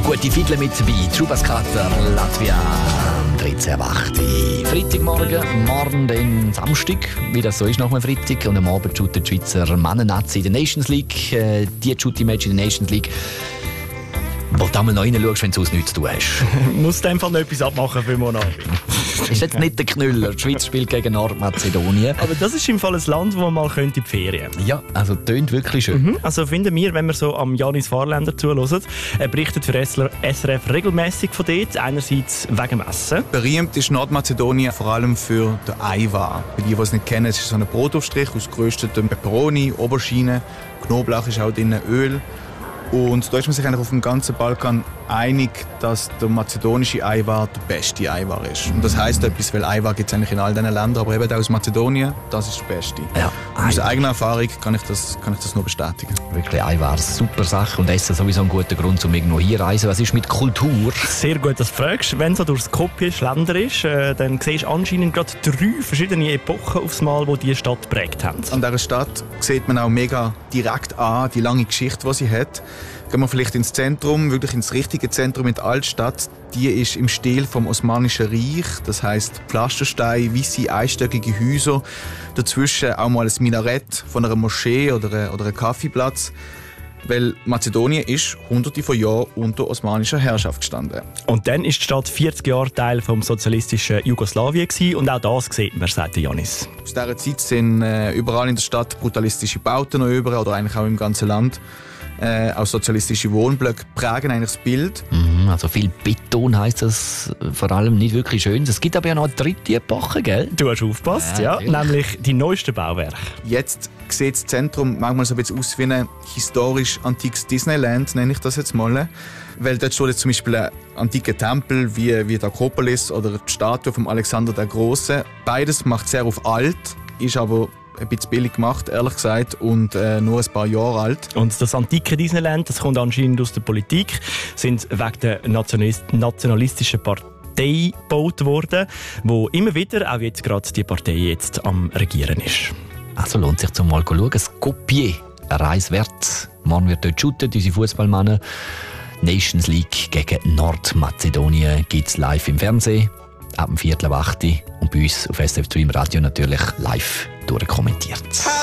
Gute Fiedler mit dabei. Trubaskater, Latvia, 13.8. Freitagmorgen, morgen dann Samstag, wie das so ist nach dem Freitag. Und am Abend shooten die Schweizer Männer-Nazi in der Nations League. Die Shooting-Match in der Nations League. Wo du einmal noch reinschaust, wenn du sonst nichts zu tun hast. Muss in dem Fall noch etwas abmachen für Monaco. Das ist jetzt nicht der Knüller. Die Schweiz spielt gegen Nordmazedonien. Aber das ist im Fall ein Land, wo man mal in die Ferien könnte. Ja, also tönt wirklich schön. Also finden wir, wenn wir so am Janis Fahrländer zuhören, er berichtet für SRF regelmäßig von dort. Einerseits wegen dem Essen. Berühmt ist Nordmazedonien vor allem für den Eiwar. Für die, die es nicht kennen, es ist so ein Brotaufstrich aus geröstetem Peperoni, Aubergine, Knoblauch ist auch drin, Öl. Und da ist man sich eigentlich auf dem ganzen Balkan einig, dass der mazedonische Eiwar der beste Eiwar ist. Und das heisst etwas, weil Eiwar gibt es eigentlich in all diesen Ländern, aber eben aus Mazedonien, das ist das Beste. Ja, aus eigener Erfahrung kann ich das nur bestätigen. Wirklich Eiwar, super Sache und Essen sowieso ein guter Grund, um irgendwo hier reisen. Was ist mit Kultur? Sehr gut, dass du fragst. Wenn du durch Skopje schlenderst, dann siehst du anscheinend gerade 3 verschiedene Epochen aufs Mal, die diese Stadt geprägt haben. An dieser Stadt sieht man auch mega direkt an, die lange Geschichte, die sie hat. Gehen wir vielleicht ins Zentrum, wirklich ins richtige Zentrum in die Altstadt. Die ist im Stil vom Osmanischen Reich, das heisst Pflasterstein, weisse einstöckige Häuser, dazwischen auch mal ein Minarett von einer Moschee oder einem Kaffeeplatz. Weil Mazedonien ist hunderte von Jahren unter osmanischer Herrschaft gestanden. Und dann ist die Stadt 40 Jahre Teil vom sozialistischen Jugoslawien gewesen, und auch das sieht man, sagt Janis. Aus dieser Zeit sind überall in der Stadt brutalistische Bauten noch über, oder eigentlich auch im ganzen Land. Auch sozialistische Wohnblöcke prägen eigentlich das Bild. Also viel Beton heisst das vor allem nicht wirklich schön. Es gibt aber ja noch eine dritte Epoche, gell? Du hast aufgepasst, ja, nämlich die neuesten Bauwerke. Jetzt sieht das Zentrum manchmal so ein bisschen aus wie ein historisch antikes Disneyland, nenne ich das jetzt mal. Weil dort steht jetzt zum Beispiel ein antiker Tempel wie die Akropolis oder die Statue von Alexander der Große. Beides macht sehr auf alt, ist aber ein bisschen billig gemacht, ehrlich gesagt, und nur ein paar Jahre alt. Und das antike Disneyland, das kommt anscheinend aus der Politik, sind wegen der nationalistischen Partei gebaut worden, wo immer wieder, auch jetzt gerade die Partei jetzt am Regieren ist. Also lohnt sich zum mal zu schauen. Skopje, eine Reise wert. Morgen wird dort shooten, unsere Fußballmänner. Nations League gegen Nordmazedonien gibt es live im Fernsehen. Ab dem 7:15 und bei uns auf SRF 2 im Radio natürlich live durchkommentiert.